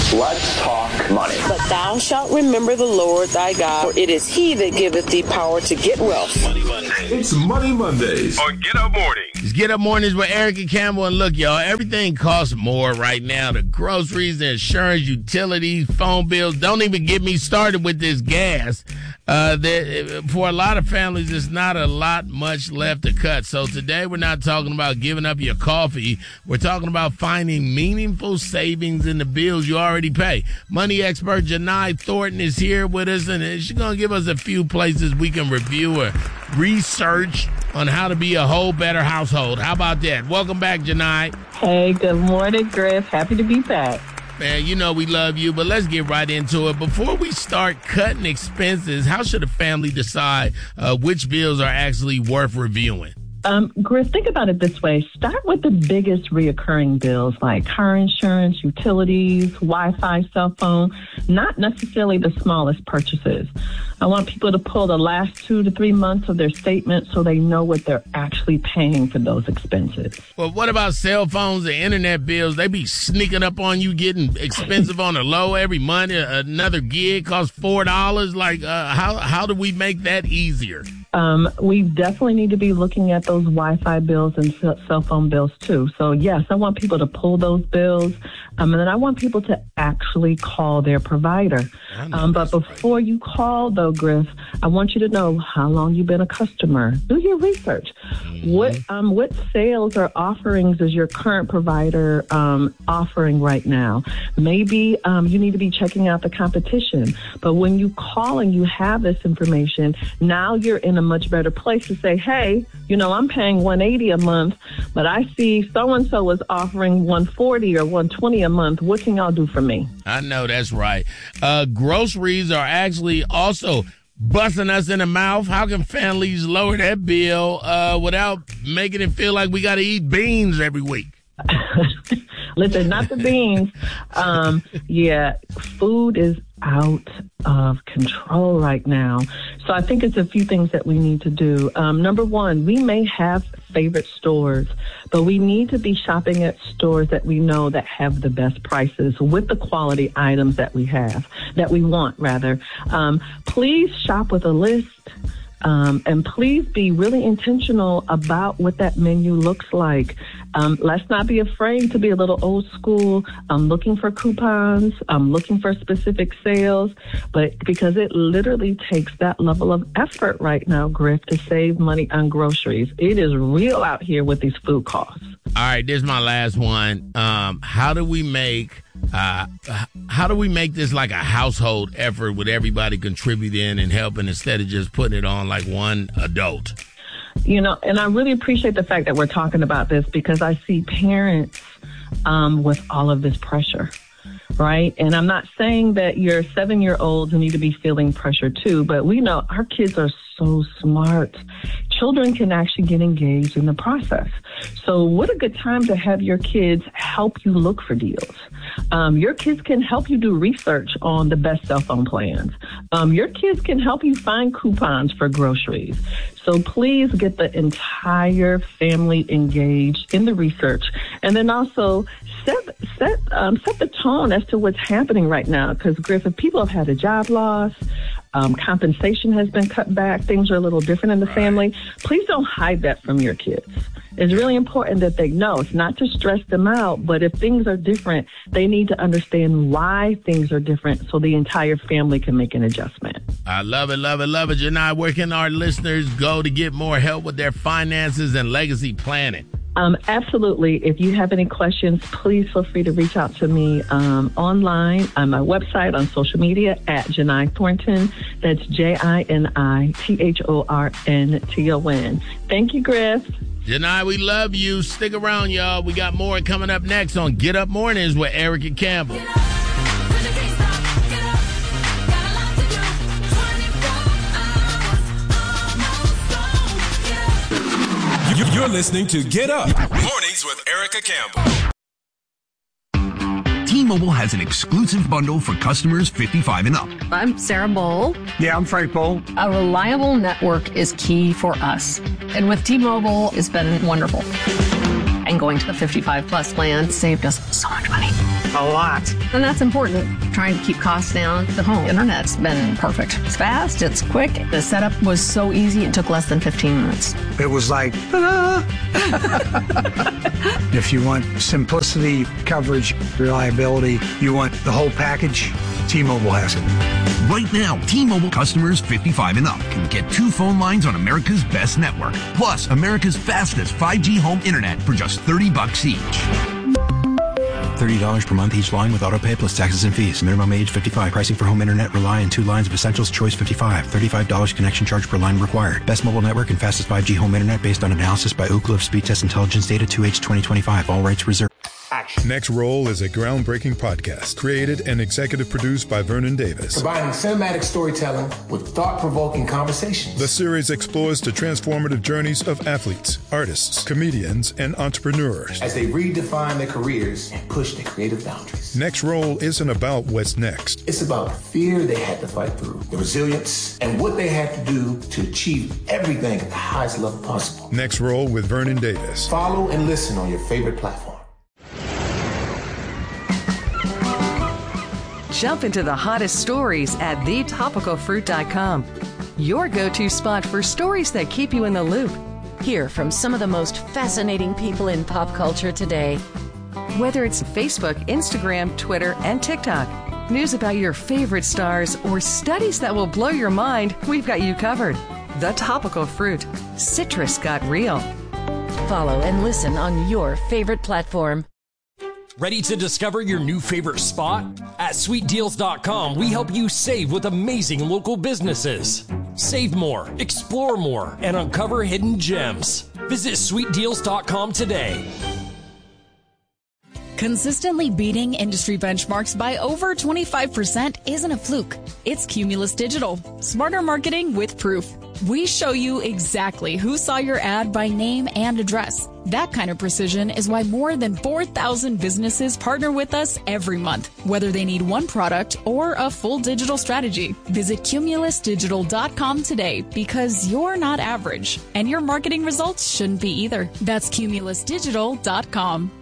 Let's talk money. But thou shalt remember the Lord thy God, for it is he that giveth thee power to get wealth. Money Mondays. It's Money Mondays On Get Up Mornings. It's Get Up Mornings with Erica Campbell. And look, y'all, everything costs more right now. The groceries, the insurance, utilities, phone bills. Don't even get me started with this gas. For a lot of families, there's not a lot much left to cut. So today we're not talking about giving up your coffee. We're talking about finding meaningful savings in the bills you already pay. Money expert Janai Thornton is here with us, and she's going to give us a few places we can review or research on how to be a whole better household. How about that? Welcome back, Janai. Hey, good morning, Griff. Happy to be back. Man, you know we love you, but let's get right into it. Before we start cutting expenses, how should a family decide which bills are actually worth reviewing? Griff, think about it this way. Start with the biggest reoccurring bills like car insurance, utilities, Wi-Fi, cell phone, not necessarily the smallest purchases. I want people to pull the last 2 to 3 months of their statement so they know what they're actually paying for those expenses. Well, what about cell phones and internet bills? They be sneaking up on you, getting expensive on the low every month. Another gig costs $4. Like, how do we make that easier? We definitely need to be looking at those Wi-Fi bills and cell phone bills too. So yes, I want people to pull those bills. And then I want people to actually call their provider. But before you call though, Griff, I want you to know how long you've been a customer. Do your research. Mm-hmm. What sales or offerings is your current provider offering right now? Maybe you need to be checking out the competition. But when you call and you have this information, now you're in a much better place to say, hey, I'm paying $180 a month, but I see so-and-so is offering $140 or $120 a month. What can y'all do for me? I know that's right. Groceries are actually also busting us in the mouth. How can families lower that bill without making it feel like we got to eat beans every week? Listen, not the beans. Food is out of control right now. So I think it's a few things that we need to do. Number one, we may have favorite stores, but we need to be shopping at stores that we know that have the best prices with the quality items that we want rather. Please shop with a list. And please be really intentional about what that menu looks like. Let's not be afraid to be a little old school. Looking for coupons, looking for specific sales, but because it literally takes that level of effort right now, Griff, to save money on groceries. It is real out here with these food costs. All right, this is my last one. How do we make this like a household effort with everybody contributing and helping instead of just putting it on like one adult? And I really appreciate the fact that we're talking about this because I see parents with all of this pressure, right? And I'm not saying that your 7-year-olds need to be feeling pressure too, but we know our kids are so smart. Children can actually get engaged in the process. So what a good time to have your kids help you look for deals. Your kids can help you do research on the best cell phone plans. Your kids can help you find coupons for groceries. So please get the entire family engaged in the research. And then also set the tone as to what's happening right now. Because, Griff, if people have had a job loss, compensation has been cut back, things are a little different in the family, please don't hide that from your kids. It's really important that they know. It's not to stress them out, but if things are different, they need to understand why things are different so the entire family can make an adjustment. I love it, love it, love it. Janai, where can our listeners go to get more help with their finances and legacy planning? Absolutely. If you have any questions, please feel free to reach out to me online on my website, on social media at Janai Thornton. That's JINITHORNTON. Thank you, Griff. Janai, we love you. Stick around, y'all. We got more coming up next on Get Up Mornings with Erica Campbell. You're listening to Get Up Mornings with Erica Campbell. T-Mobile has an exclusive bundle for customers 55 and up. I'm Sarah Bowl. Yeah, I'm Frank Bowl. A reliable network is key for us. And with T-Mobile, it's been wonderful. And going to the 55 plus plan saved us so much money. a lot. And that's important. Trying to keep costs down. The home internet's been perfect. It's fast, it's quick. The setup was so easy, it took less than 15 minutes. It was like, ta-da! If you want simplicity, coverage, reliability, you want the whole package, T-Mobile has it. Right now, T-Mobile customers 55 and up can get 2 phone lines on America's best network, plus America's fastest 5G home internet for just $30 each. $30 per month each line with autopay plus taxes and fees. Minimum age 55. Pricing for home internet rely on 2 lines of Essentials Choice 55. $35 connection charge per line required. Best mobile network and fastest 5G home internet based on analysis by Ookla of Speed Test Intelligence data 2H 2025. All rights reserved. Next Roll is a groundbreaking podcast created and executive produced by Vernon Davis. Combining cinematic storytelling with thought-provoking conversations. The series explores the transformative journeys of athletes, artists, comedians, and entrepreneurs as they redefine their careers and push their creative boundaries. Next Roll isn't about what's next. It's about the fear they had to fight through, the resilience, and what they had to do to achieve everything at the highest level possible. Next Roll with Vernon Davis. Follow and listen on your favorite platform. Jump into the hottest stories at thetopicalfruit.com. Your go-to spot for stories that keep you in the loop. Hear from some of the most fascinating people in pop culture today. Whether it's Facebook, Instagram, Twitter, and TikTok, news about your favorite stars, or studies that will blow your mind, we've got you covered. The Topical Fruit. Citrus got real. Follow and listen on your favorite platform. Ready to discover your new favorite spot? At SweetDeals.com, we help you save with amazing local businesses. Save more, explore more, and uncover hidden gems. Visit SweetDeals.com today. Consistently beating industry benchmarks by over 25% isn't a fluke. It's Cumulus Digital. Smarter marketing with proof. We show you exactly who saw your ad by name and address. That kind of precision is why more than 4,000 businesses partner with us every month, whether they need one product or a full digital strategy. Visit CumulusDigital.com today because you're not average, and your marketing results shouldn't be either. That's CumulusDigital.com.